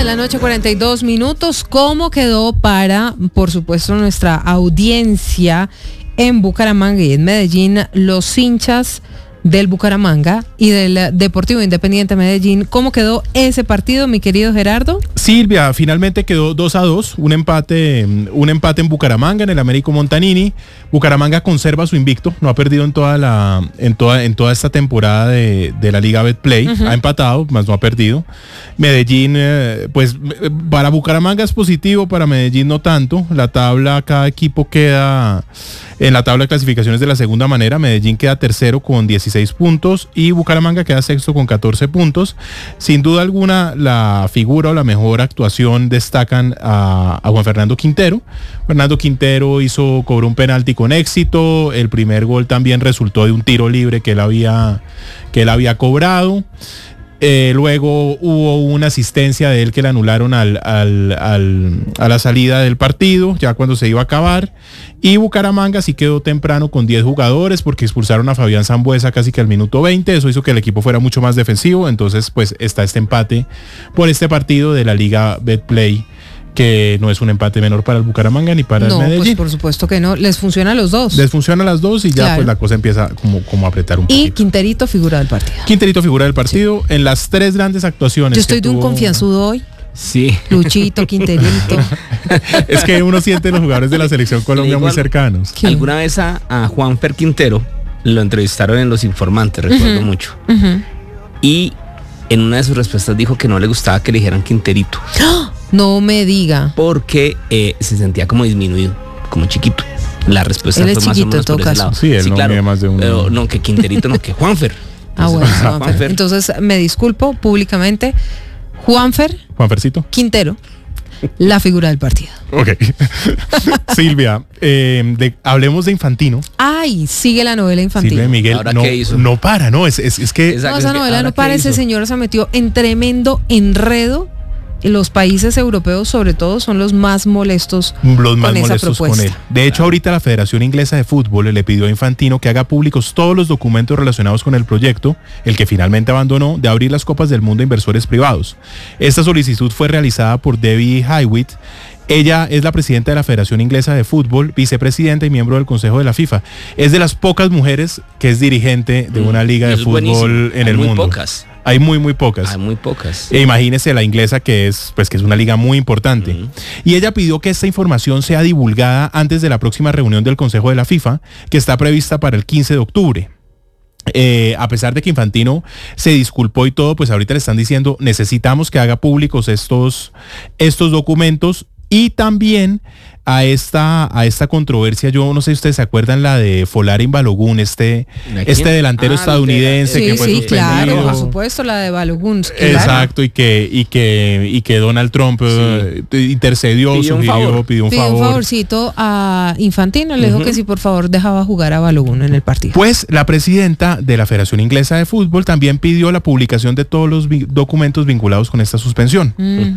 noche, 42 minutos. ¿Cómo quedó para, por supuesto, nuestra audiencia en Bucaramanga y en Medellín, los hinchas del Bucaramanga y del Deportivo Independiente Medellín? ¿Cómo quedó ese partido, mi querido Gerardo? Silvia, finalmente quedó 2-2, un empate en Bucaramanga, en el Américo Montanini. Bucaramanga conserva su invicto, no ha perdido en toda esta temporada de la Liga Betplay. Ha empatado, más no ha perdido. Medellín, pues para Bucaramanga es positivo, para Medellín no tanto. La tabla, cada equipo queda en la tabla de clasificaciones de la segunda manera. Medellín queda tercero con 16 puntos y Bucaramanga queda sexto con 14 puntos. Sin duda alguna, la figura o la mejor actuación destacan a Juan Fernando Quintero. Fernando Quintero cobró un penalti con éxito. El primer gol también resultó de un tiro libre que él había cobrado. Luego hubo una asistencia de él que le anularon a la salida del partido, ya cuando se iba a acabar. Y Bucaramanga sí quedó temprano con 10 jugadores porque expulsaron a Fabián Sambueza casi que al minuto 20. Eso hizo que el equipo fuera mucho más defensivo. Entonces, pues está este empate por este partido de la Liga Betplay, que no es un empate menor para el Bucaramanga ni para el Medellín. No, pues por supuesto que no. Les funciona a los dos. Les funciona a las dos y ya claro, pues la cosa empieza como a apretar un poquito. Y Quinterito, figura del partido. Quinterito, figura del partido, sí. En las tres grandes actuaciones. Yo estoy de un confianzudo hoy. Sí. Luchito, Quinterito. Es que uno siente los jugadores de la selección Colombia muy cercanos. ¿Qué? Alguna vez a Juanfer Quintero lo entrevistaron en Los Informantes, recuerdo mucho. Y en una de sus respuestas dijo que no le gustaba que le dijeran Quinterito. No me diga. Porque se sentía como disminuido, como chiquito. La respuesta él fue más o menos por ese lado. Sí, él no claro, mide más de uno. Pero no, que Quinterito no, que Juanfer. Entonces, bueno, Juanfer. Entonces me disculpo públicamente. Juanfercito Quintero, la figura del partido. Ok. Silvia, hablemos de Infantino. Ay, sigue la novela Infantino. Silvia Miguel, no para, ¿no? Es que... No, esa novela no para, ese señor se metió en tremendo enredo. Los países europeos, sobre todo, son los más molestos con él. De hecho, ahorita la Federación Inglesa de Fútbol le pidió a Infantino que haga públicos todos los documentos relacionados con el proyecto, el que finalmente abandonó, de abrir las Copas del Mundo a inversores privados. Esta solicitud fue realizada por Debbie Highwitt. Ella es la presidenta de la Federación Inglesa de Fútbol, vicepresidenta y miembro del Consejo de la FIFA. Es de las pocas mujeres que es dirigente de una liga de fútbol en el mundo. Hay muy pocas. Hay muy pocas. Imagínese la inglesa que es una liga muy importante. Y ella pidió que esta información sea divulgada antes de la próxima reunión del Consejo de la FIFA, que está prevista para el 15 de octubre. A pesar de que Infantino se disculpó y todo, pues ahorita le están diciendo necesitamos que haga públicos estos documentos. Y también a esta controversia, yo no sé si ustedes se acuerdan la de Folarin Balogun, este delantero estadounidense que fue suspendido. Claro, por supuesto, la de Balogun. Exacto, y que Donald Trump intercedió, pidió un favorcito a Infantino, le dijo que sí, por favor, dejaba jugar a Balogun en el partido. Pues la presidenta de la Federación Inglesa de Fútbol también pidió la publicación de todos los documentos vinculados con esta suspensión.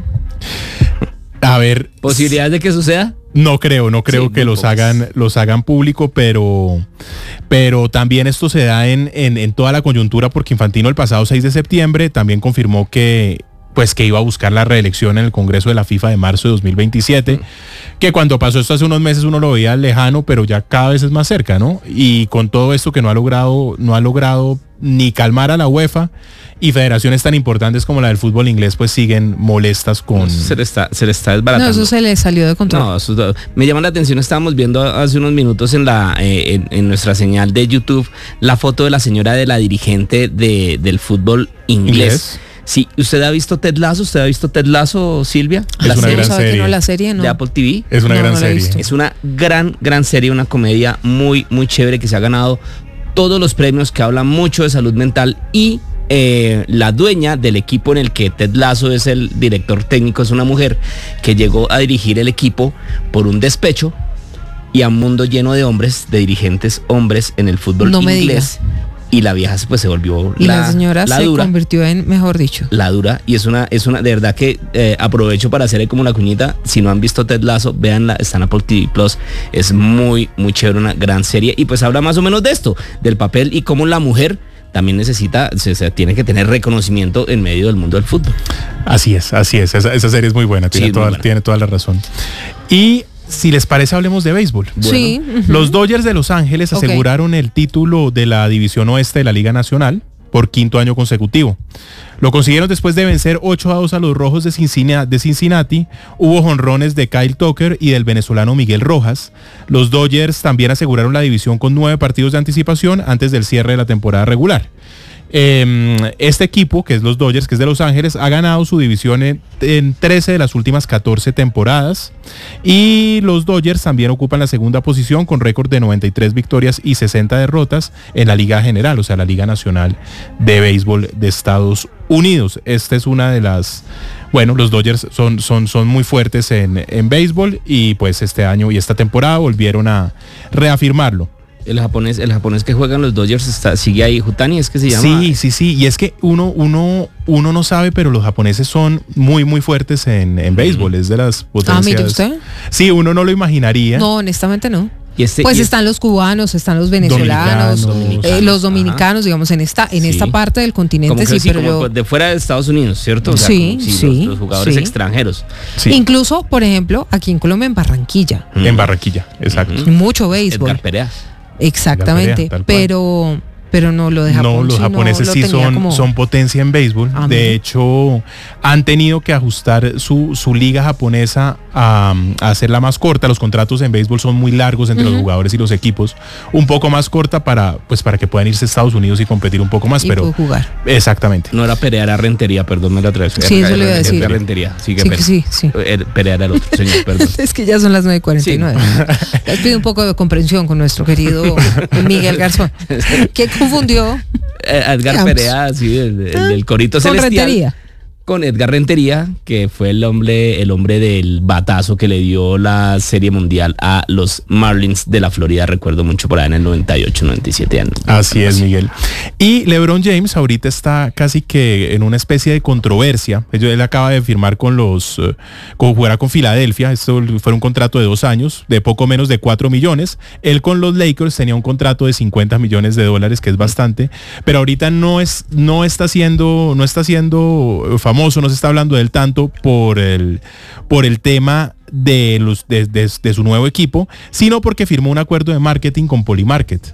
A ver, ¿posibilidades de que suceda? No creo que los hagan público, pero también esto se da en toda la coyuntura porque Infantino el pasado 6 de septiembre también confirmó que iba a buscar la reelección en el Congreso de la FIFA de marzo de 2027, que cuando pasó esto hace unos meses uno lo veía lejano, pero ya cada vez es más cerca, ¿no? Y con todo esto que no ha logrado ni calmar a la UEFA, y federaciones tan importantes como la del fútbol inglés pues siguen molestas con... Se le está desbaratando. No, eso se le salió de control. No, me llama la atención, estábamos viendo hace unos minutos en nuestra señal de YouTube la foto de la señora de la dirigente del fútbol inglés. Sí, ¿usted ha visto Ted Lasso? Silvia? Es una gran serie. La serie, ¿no? De Apple TV. Es una gran serie. Es una gran serie, una comedia muy chévere que se ha ganado todos los premios, que habla mucho de salud mental y la dueña del equipo en el que Ted Lasso es el director técnico es una mujer que llegó a dirigir el equipo por un despecho y a un mundo lleno de hombres, de dirigentes hombres en el fútbol inglés. Y la vieja pues se volvió la señora se dura, convirtió en, mejor dicho, la dura. Y es una de verdad que aprovecho para hacerle como una cuñita. Si no han visto Ted Lasso, véanla, está en Apple TV Plus. Es muy chévere, una gran serie. Y pues habla más o menos de esto, del papel y cómo la mujer también tiene que tener reconocimiento en medio del mundo del fútbol. Así es. Esa serie es muy buena, tiene toda la razón. Y si les parece, hablemos de béisbol. Bueno, sí. Los Dodgers de Los Ángeles aseguraron el título de la División Oeste de la Liga Nacional por 5º año consecutivo. Lo consiguieron después de vencer 8-2 a los Rojos de Cincinnati. Hubo jonrones de Kyle Tucker y del venezolano Miguel Rojas. Los Dodgers también aseguraron la división con 9 partidos de anticipación antes del cierre de la temporada regular. Este equipo, que es los Dodgers, que es de Los Ángeles, ha ganado su división en 13 de las últimas 14 temporadas, y los Dodgers también ocupan la segunda posición con récord de 93 victorias y 60 derrotas en la Liga General, o sea, la Liga Nacional de Béisbol de Estados Unidos. Esta es una de las... Bueno, los Dodgers son muy fuertes en béisbol, y pues este año y esta temporada volvieron a reafirmarlo. El japonés que juega en los Dodgers sigue ahí, Jutani, es que se llama. Sí, y es que uno no sabe, pero los japoneses son muy fuertes en béisbol, es de las potencias. ¿Mire usted? Sí, uno no lo imaginaría. No, honestamente no. Están los cubanos, están los venezolanos, los dominicanos, digamos, en esta parte del continente. Como que como de fuera de Estados Unidos, ¿cierto? O sea, los jugadores extranjeros. Sí. Incluso, por ejemplo, aquí en Colombia, en Barranquilla. En Barranquilla, exacto. Mucho béisbol. Edgar Perea. Exactamente, pero no lo de Japón. No, los japoneses sí son potencia en béisbol. De hecho, han tenido que ajustar su liga japonesa a hacerla más corta. Los contratos en béisbol son muy largos entre los jugadores y los equipos. Un poco más corta para que puedan irse a Estados Unidos y competir un poco más, pero jugar. Exactamente. No era Perea, era Rentería, perdón, me la traes. Sí, eso le iba a decir. Era Rentería, sí. Perea era el otro señor, perdón. Es que ya son las 9:49. Les pido un poco de comprensión con nuestro querido Miguel Garzón. ¿Qué confundió? Edgar Perea, sí, el corito celestial. Rentería. Con Edgar Rentería, que fue el hombre del batazo que le dio la Serie Mundial a los Marlins de la Florida, recuerdo mucho por ahí en el 98, 97 años. Así es, Miguel. Y LeBron James ahorita está casi que en una especie de controversia. Él acaba de firmar jugará con Filadelfia. Esto fue un contrato de 2 años, de poco menos de 4 millones. Él con los Lakers tenía un contrato de $50 millones, que es bastante, pero ahorita no está siendo famoso. No se está hablando de él tanto por el tema de su nuevo equipo, sino porque firmó un acuerdo de marketing con Polymarket.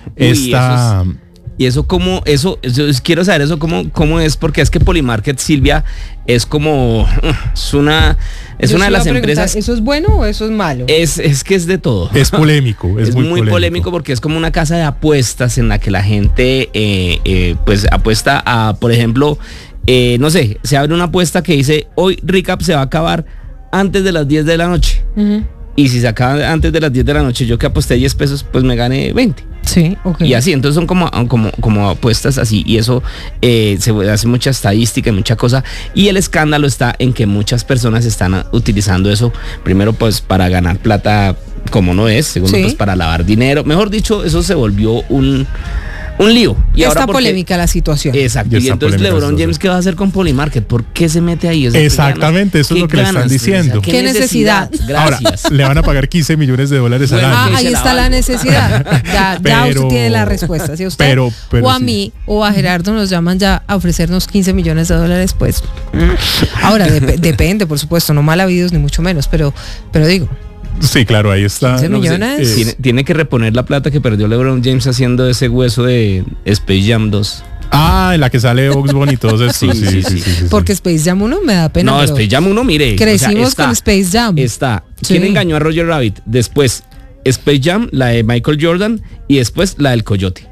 Quiero saber eso cómo es, porque es que Polymarket, Silvia, es como es una de las empresas. ¿Eso es bueno o eso es malo? Es que es de todo. Es polémico, es muy polémico porque es como una casa de apuestas en la que la gente pues apuesta a, por ejemplo, no sé, se abre una apuesta que dice: hoy Recap se va a acabar antes de las 10 de la noche. Y si se acaba antes de las 10 de la noche, yo que aposté 10 pesos, pues me gané 20. Sí, ok. Y así, entonces son como apuestas así, y eso se hace mucha estadística y mucha cosa. Y el escándalo está en que muchas personas están utilizando eso, primero pues para ganar plata como no es, segundo pues para lavar dinero. Mejor dicho, eso se volvió un lío. Y está ahora polémica la situación. Exacto. Y entonces LeBron James, ¿qué va a hacer con Polymarket? ¿Por qué se mete ahí? Exactamente, eso es lo que le están diciendo. ¿Qué necesidad? Gracias. Ahora, le van a pagar $15 millones al año. Ahí está la necesidad. Ya usted tiene la respuesta. Si usted o a mí o a Gerardo nos llaman ya a ofrecernos $15 millones, pues. Ahora, depende, por supuesto, no mal habidos ni mucho menos, pero digo. Sí, claro, ahí está. Tiene que reponer la plata que perdió LeBron James haciendo ese hueso de Space Jam 2. En la que sale Bugs Bunny y todo eso. Sí. Porque Space Jam 1 me da pena. No, Space Jam 1, mire. Crecimos con Space Jam. ¿Quién engañó a Roger Rabbit? Después Space Jam, la de Michael Jordan, y después la del Coyote.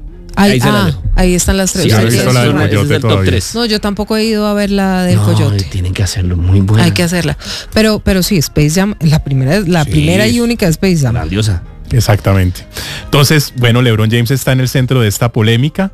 Ahí están las 3. Sí, ese es el top 3. No, yo tampoco he ido a ver la del Coyote. Tienen que hacerlo, muy buena. Hay que hacerla. Pero sí, Space Jam, la primera y única de Space Jam. Grandiosa. Exactamente. Entonces, bueno, LeBron James está en el centro de esta polémica.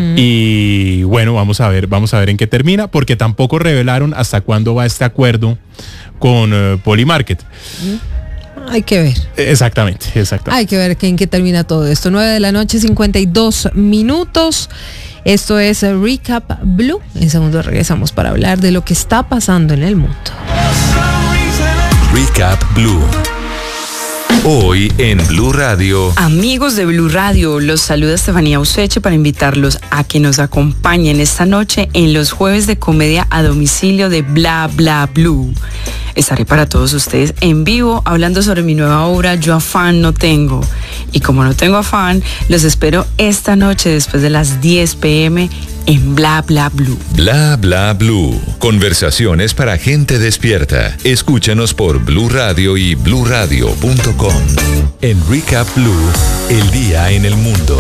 Y bueno, vamos a ver en qué termina, porque tampoco revelaron hasta cuándo va este acuerdo con Polymarket. Hay que ver. Exactamente. Hay que ver en qué termina todo esto. 9:52 p.m. Esto es Recap Blue. En segundo regresamos para hablar de lo que está pasando en el mundo. Recap Blue. Hoy en Blue Radio. Amigos de Blue Radio, los saluda Estefanía Useche para invitarlos a que nos acompañen esta noche en los jueves de comedia a domicilio de Bla Bla Blue. Estaré para todos ustedes en vivo hablando sobre mi nueva obra Yo Afán No Tengo. Y como no tengo afán, los espero esta noche después de las 10 p.m. en Bla Bla Blue. Bla Bla Blue. Conversaciones para gente despierta. Escúchanos por Blue Radio y bluradio.com. En Recap Blue, el día en el mundo.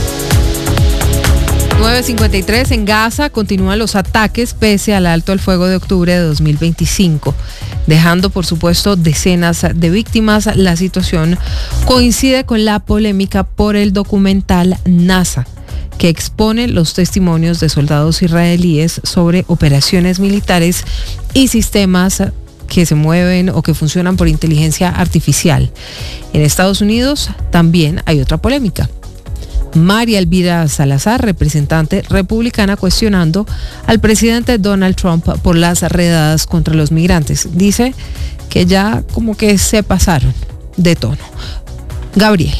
9:53 en Gaza continúan los ataques pese al alto al fuego de octubre de 2025, dejando por supuesto decenas de víctimas. La situación coincide con la polémica por el documental NASA, que expone los testimonios de soldados israelíes sobre operaciones militares y sistemas que se mueven o que funcionan por inteligencia artificial. En Estados Unidos también hay otra polémica. María Elvira Salazar, representante republicana, cuestionando al presidente Donald Trump por las redadas contra los migrantes. Dice que ya como que se pasaron de tono. Gabriela.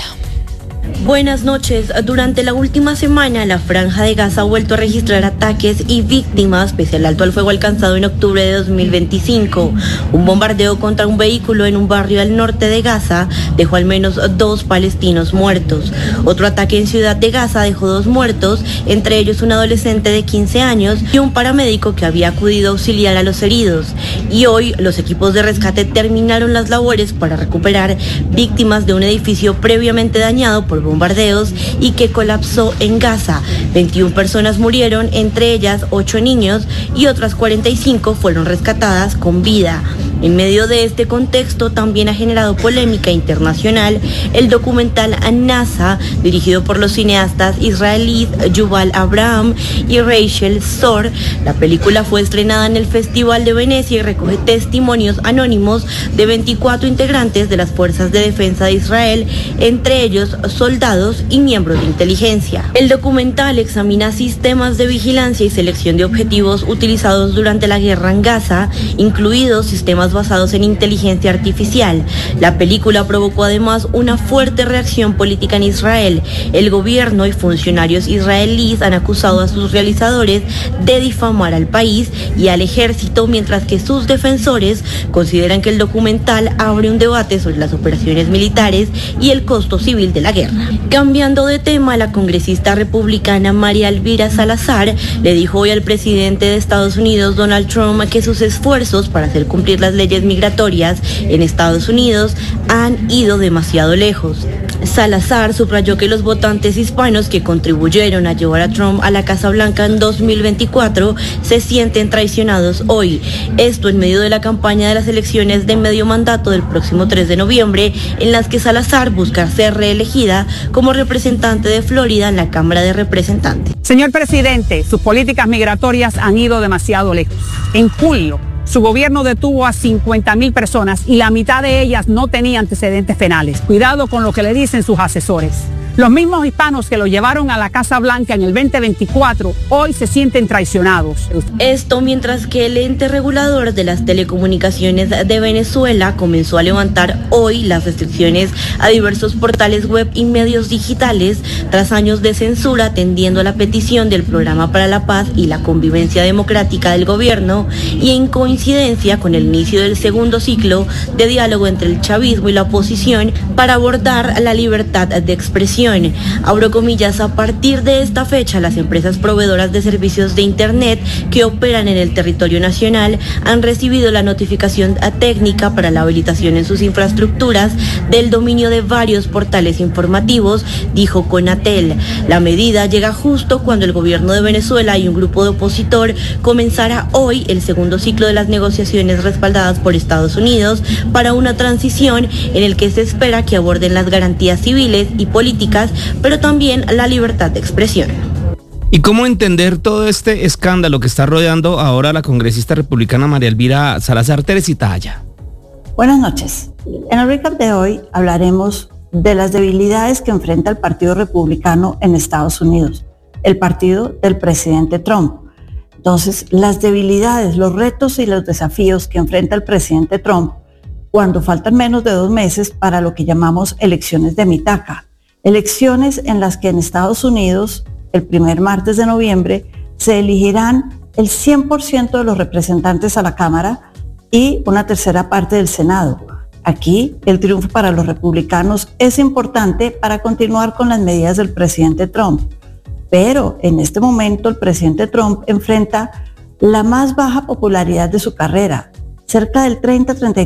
Buenas noches. Durante la última semana, la Franja de Gaza ha vuelto a registrar ataques y víctimas pese al alto al fuego alcanzado en octubre de 2025. Un bombardeo contra un vehículo en un barrio al norte de Gaza dejó al menos 2 palestinos muertos. Otro ataque en Ciudad de Gaza dejó 2 muertos, entre ellos un adolescente de 15 años y un paramédico que había acudido a auxiliar a los heridos. Y hoy los equipos de rescate terminaron las labores para recuperar víctimas de un edificio previamente dañado por bombardeos y que colapsó en Gaza. 21 personas murieron, entre ellas 8 niños, y otras 45 fueron rescatadas con vida. En medio de este contexto también ha generado polémica internacional el documental NASA, dirigido por los cineastas israelíes Yuval Abraham y Rachel Zor. La película fue estrenada en el Festival de Venecia y recoge testimonios anónimos de 24 integrantes de las Fuerzas de Defensa de Israel, entre ellos soldados y miembros de inteligencia. El documental examina sistemas de vigilancia y selección de objetivos utilizados durante la guerra en Gaza, incluidos sistemas basados en inteligencia artificial. La película provocó además una fuerte reacción política en Israel. El gobierno y funcionarios israelíes han acusado a sus realizadores de difamar al país y al ejército, mientras que sus defensores consideran que el documental abre un debate sobre las operaciones militares y el costo civil de la guerra. Cambiando de tema, la congresista republicana María Elvira Salazar le dijo hoy al presidente de Estados Unidos, Donald Trump, que sus esfuerzos para hacer cumplir las leyes migratorias en Estados Unidos han ido demasiado lejos. Salazar subrayó que los votantes hispanos que contribuyeron a llevar a Trump a la Casa Blanca en 2024 se sienten traicionados hoy. Esto en medio de la campaña de las elecciones de medio mandato del próximo 3 de noviembre, en las que Salazar busca ser reelegida como representante de Florida en la Cámara de Representantes. Señor presidente, sus políticas migratorias han ido demasiado lejos. En julio, su gobierno detuvo a 50,000 personas y la mitad de ellas no tenía antecedentes penales. Cuidado con lo que le dicen sus asesores. Los mismos hispanos que lo llevaron a la Casa Blanca en el 2024 hoy se sienten traicionados. Esto mientras que el ente regulador de las telecomunicaciones de Venezuela comenzó a levantar hoy las restricciones a diversos portales web y medios digitales tras años de censura, atendiendo a la petición del Programa para la Paz y la Convivencia Democrática del gobierno y en coincidencia con el inicio del segundo ciclo de diálogo entre el chavismo y la oposición para abordar la libertad de expresión. Abro comillas, a partir de esta fecha, las empresas proveedoras de servicios de Internet que operan en el territorio nacional han recibido la notificación técnica para la habilitación en sus infraestructuras del dominio de varios portales informativos, dijo Conatel. La medida llega justo cuando el gobierno de Venezuela y un grupo de opositor comenzará hoy el segundo ciclo de las negociaciones respaldadas por Estados Unidos para una transición en el que se espera que aborden las garantías civiles y políticas, pero también la libertad de expresión. ¿Y cómo entender todo este escándalo que está rodeando ahora a la congresista republicana María Elvira Salazar? Teresita Aya. Buenas noches. En el recap de hoy hablaremos de las debilidades que enfrenta el Partido Republicano en Estados Unidos, el partido del presidente Trump. Entonces, las debilidades, los retos y los desafíos que enfrenta el presidente Trump cuando faltan menos de 2 meses para lo que llamamos elecciones de Mitaca, elecciones en las que en Estados Unidos, el primer martes de noviembre, se elegirán el 100% de los representantes a la Cámara y una tercera parte del Senado. Aquí el triunfo para los republicanos es importante para continuar con las medidas del presidente Trump. Pero en este momento el presidente Trump enfrenta la más baja popularidad de su carrera, cerca del 30-34%.